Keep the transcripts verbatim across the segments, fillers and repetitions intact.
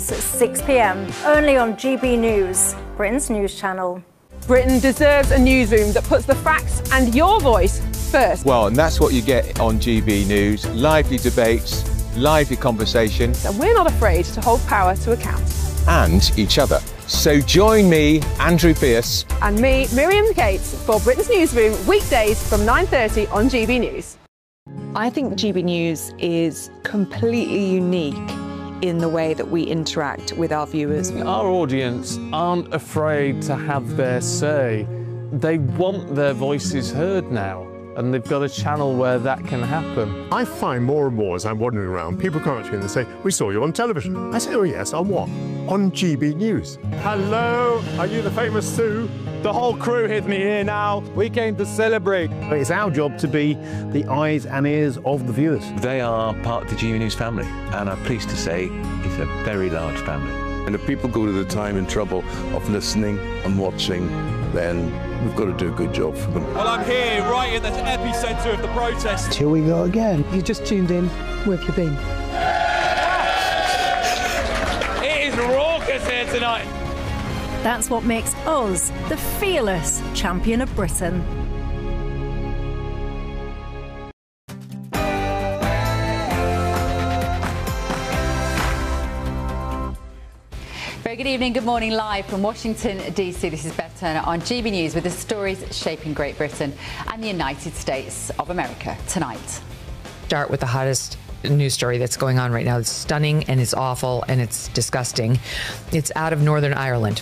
news at six p m, only on G B News, Britain's news channel. Britain deserves a newsroom that puts the facts and your voice first. Well, and that's what you get on G B News. Lively debates, lively conversation. And we're not afraid to hold power to account. And each other. So join me, Andrew Pierce. And me, Miriam Cates, for Britain's Newsroom, weekdays from nine thirty on G B News. I think G B News is completely unique in the way that we interact with our viewers. Our audience aren't afraid to have their say. They want their voices heard now, and they've got a channel where that can happen. I find more and more as I'm wandering around, people come up to me and they say, "We saw you on television." I say, "Oh yes, on what?" "On G B News." "Hello, are you the famous Sue?" The whole crew hit me here now. We came to celebrate. It's our job to be the eyes and ears of the viewers. They are part of the G B News family, and I'm pleased to say it's a very large family. And if people go to the time and trouble of listening and watching, then we've got to do a good job for them. Well, I'm here right in the epicentre of the protest. Here we go again. You just tuned in. Where have you been? It is raucous here tonight. That's what makes us the fearless champion of Britain. Very good evening, good morning, live from Washington, D C. This is Bev Turner on G B News with the stories shaping Great Britain and the United States of America tonight. Start with the hottest news story that's going on right now. It's stunning and it's awful and it's disgusting. It's out of Northern Ireland.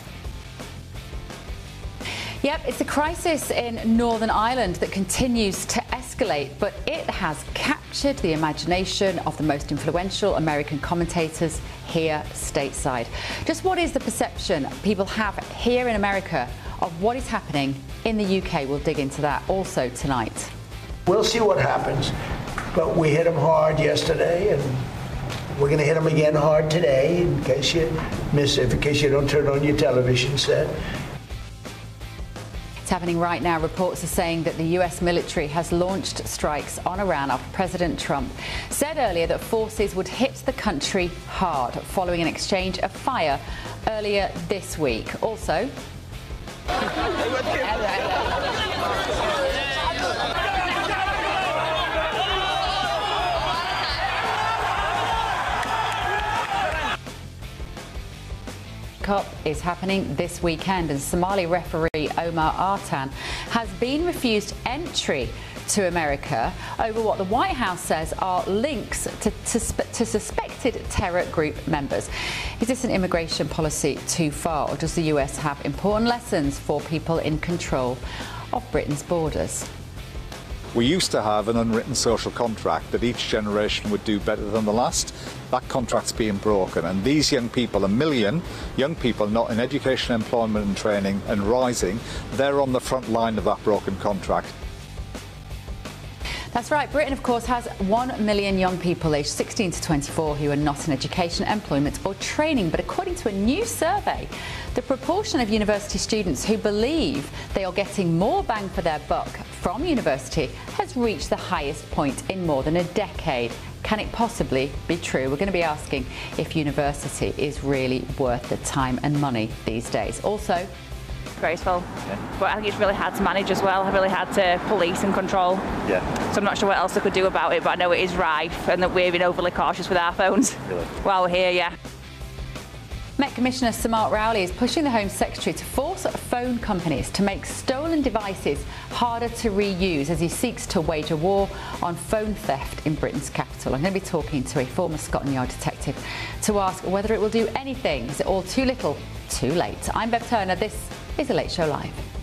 Yep, it's a crisis in Northern Ireland that continues to escalate, but it has captured the imagination of the most influential American commentators here stateside. Just what is the perception people have here in America of what is happening in the U K? We'll dig into that also tonight. We'll see what happens, but we hit them hard yesterday, and we're going to hit them again hard today in case you miss it, in case you don't turn on your television set. It's happening right now. Reports are saying that the U S military has launched strikes on Iran after President Trump said earlier that forces would hit the country hard following an exchange of fire earlier this week. Also, Cup is happening this weekend, and Somali referee Omar Artan has been refused entry to America over what the White House says are links to, to, to suspected terror group members. Is this an immigration policy too far, or does the U S have important lessons for people in control of Britain's borders? We used to have an unwritten social contract that each generation would do better than the last. That contract's being broken, and these young people, a million young people not in education, employment and training and rising, they're on the front line of that broken contract. That's right. Britain, of course, has one million young people aged sixteen to twenty-four who are not in education, employment or training. But according to a new survey, the proportion of university students who believe they are getting more bang for their buck from university has reached the highest point in more than a decade. Can it possibly be true? We're going to be asking if university is really worth the time and money these days. Also, graceful, yeah. But I think it's really hard to manage as well. I really hard to police and control. Yeah. So I'm not sure what else I could do about it, but I know it is rife and that we're being overly cautious with our phones. Really? While we're here, yeah. Met Commissioner Samart Rowley is pushing the Home Secretary to force phone companies to make stolen devices harder to reuse as he seeks to wage a war on phone theft in Britain's capital. I'm going to be talking to a former Scotland Yard detective to ask whether it will do anything. Is it all too little, too late? I'm Bev Turner. This is The Late Show Live.